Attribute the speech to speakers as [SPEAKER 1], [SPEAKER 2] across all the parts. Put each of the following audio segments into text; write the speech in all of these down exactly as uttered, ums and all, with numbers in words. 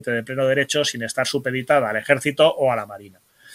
[SPEAKER 1] de pleno derecho sin estar supeditada al ejército o a la marina.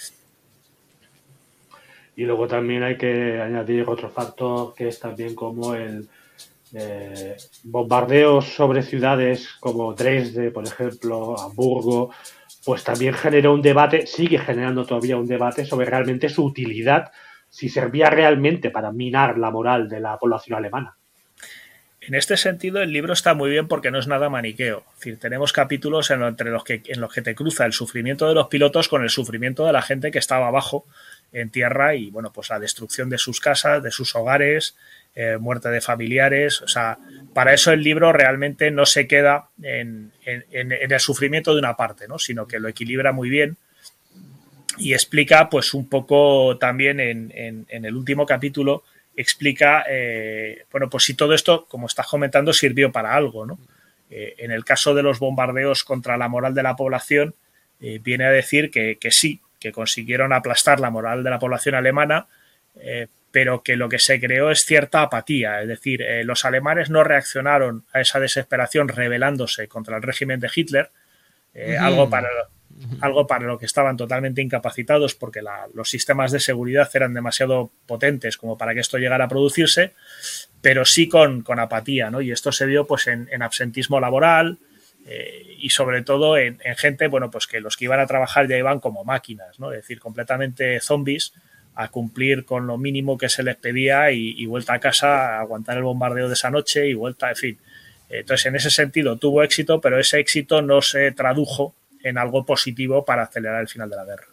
[SPEAKER 2] Y luego también hay que añadir otro factor que es también como el eh, bombardeos sobre ciudades como Dresde, por ejemplo, Hamburgo, pues también generó un debate, sigue generando todavía un debate sobre realmente su utilidad, si servía realmente para minar la moral de la población alemana.
[SPEAKER 1] En este sentido, el libro está muy bien porque no es nada maniqueo. Es decir, tenemos capítulos en, lo, entre los que, en los que te cruza el sufrimiento de los pilotos con el sufrimiento de la gente que estaba abajo en tierra y, bueno, pues la destrucción de sus casas, de sus hogares, eh, muerte de familiares. O sea, para eso el libro realmente no se queda en, en, en el sufrimiento de una parte, ¿no? Sino que lo equilibra muy bien y explica, pues, un poco también en, en, en el último capítulo explica, eh, bueno, pues si todo esto, como estás comentando, sirvió para algo, ¿no? Eh, en el caso de los bombardeos contra la moral de la población, eh, viene a decir que, que sí, que consiguieron aplastar la moral de la población alemana, eh, pero que lo que se creó es cierta apatía, es decir, eh, los alemanes no reaccionaron a esa desesperación rebelándose contra el régimen de Hitler, eh, uh-huh. algo para algo para lo que estaban totalmente incapacitados porque la, los sistemas de seguridad eran demasiado potentes como para que esto llegara a producirse, pero sí con, con apatía, ¿no? Y esto se vio pues en, en absentismo laboral eh, y sobre todo en, en gente, bueno, pues que los que iban a trabajar ya iban como máquinas, ¿no? Es decir, completamente zombies a cumplir con lo mínimo que se les pedía y, y vuelta a casa a aguantar el bombardeo de esa noche y vuelta, en fin. Entonces, en ese sentido tuvo éxito, pero ese éxito no se tradujo en algo positivo para acelerar el final de la guerra.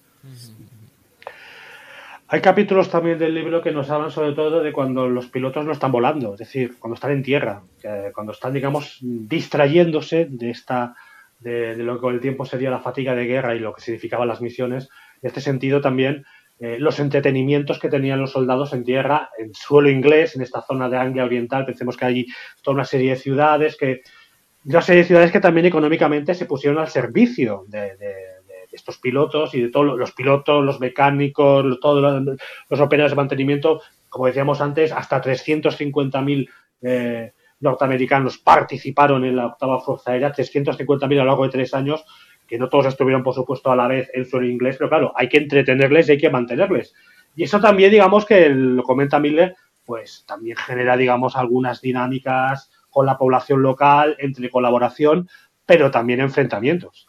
[SPEAKER 2] Hay capítulos también del libro que nos hablan sobre todo de cuando los pilotos no están volando, es decir, cuando están en tierra, que cuando están, digamos, distrayéndose de esta de, de lo que con el tiempo sería la fatiga de guerra y lo que significaban las misiones. En este sentido también eh, los entretenimientos que tenían los soldados en tierra, en suelo inglés, en esta zona de Anglia Oriental. Pensemos que hay toda una serie de ciudades que una serie de ciudades que también económicamente se pusieron al servicio de, de, de estos pilotos y de todos los pilotos, los mecánicos, todos los, los operarios de mantenimiento. Como decíamos antes, hasta trescientos cincuenta mil eh, norteamericanos participaron en la octava Fuerza Aérea, trescientos cincuenta mil a lo largo de tres años, que no todos estuvieron, por supuesto, a la vez en suelo inglés, pero claro, hay que entretenerles y hay que mantenerles. Y eso también, digamos, que lo comenta Miller, pues también genera, digamos, algunas dinámicas con la población local, entre colaboración, pero también enfrentamientos.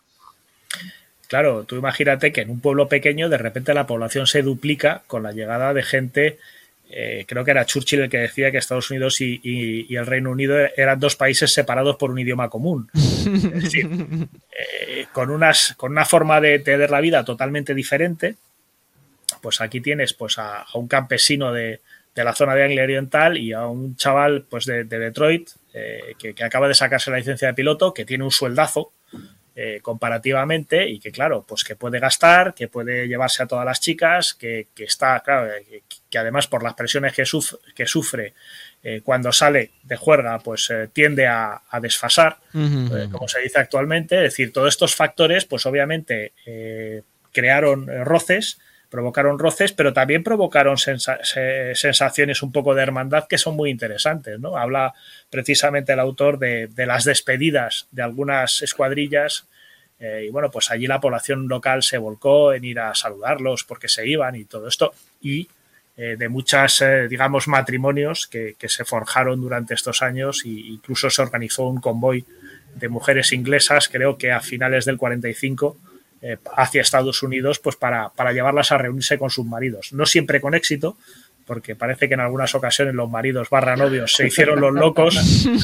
[SPEAKER 1] Claro, tú imagínate que en un pueblo pequeño de repente la población se duplica con la llegada de gente, eh, creo que era Churchill el que decía que Estados Unidos y, y, y el Reino Unido eran dos países separados por un idioma común. Es decir, eh, con, unas, con una forma de tener la vida totalmente diferente, pues aquí tienes pues a, a un campesino de, de la zona de Anglia Oriental y a un chaval pues de, de Detroit eh, que, que acaba de sacarse la licencia de piloto, que tiene un sueldazo eh, comparativamente y que claro, pues que puede gastar, que puede llevarse a todas las chicas, que, que está, claro, que, que además por las presiones que, suf que sufre eh, cuando sale de juerga, pues eh, tiende a, a desfasar, uh-huh. eh, como se dice actualmente. Es decir, todos estos factores, pues obviamente eh, crearon eh, roces, provocaron roces, pero también provocaron sensa sensaciones un poco de hermandad que son muy interesantes, ¿no? Habla precisamente el autor de, de las despedidas de algunas escuadrillas eh, y bueno, pues allí la población local se volcó en ir a saludarlos porque se iban y todo esto y eh, de muchas, eh, digamos, matrimonios que, que se forjaron durante estos años e incluso se organizó un convoy de mujeres inglesas, creo que a finales del cuarenta y cinco, Eh, hacia Estados Unidos, pues para, para llevarlas a reunirse con sus maridos. No siempre con éxito, porque parece que en algunas ocasiones los maridos barra novios se hicieron los locos,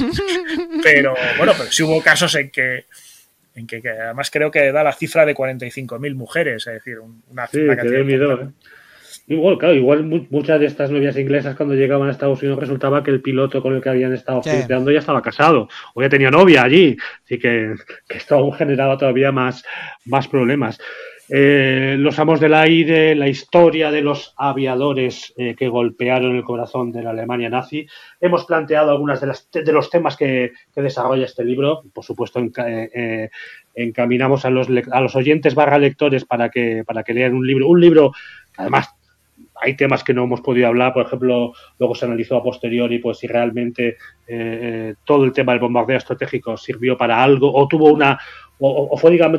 [SPEAKER 1] pero bueno, pero sí hubo casos en que, en que, que además creo que da la cifra de cuarenta y cinco mil mujeres, es decir, una,
[SPEAKER 2] sí,
[SPEAKER 1] una
[SPEAKER 2] cantidad miedo, ¿eh? Igual, claro, igual muchas de estas novias inglesas cuando llegaban a Estados Unidos resultaba que el piloto con el que habían estado
[SPEAKER 3] sí.
[SPEAKER 2] flirteando ya estaba casado o ya tenía novia allí, así que, que esto aún generaba todavía más, más problemas. Eh, los amos del aire, la historia de los aviadores eh, que golpearon el corazón de la Alemania nazi. Hemos planteado algunos de, las, de los temas que, que desarrolla este libro. Por supuesto, en, eh, encaminamos a los, a los oyentes barra lectores para que, para que lean un libro, un libro que además hay temas que no hemos podido hablar, por ejemplo, luego se analizó a posteriori pues si realmente eh, todo el tema del bombardeo estratégico sirvió para algo o tuvo una o, o fue digamos